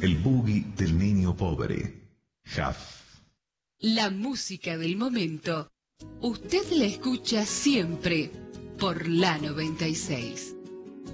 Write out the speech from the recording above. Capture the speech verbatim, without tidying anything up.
El boogie del niño pobre. Huff. La música del momento. Usted la escucha siempre por la noventa y seis.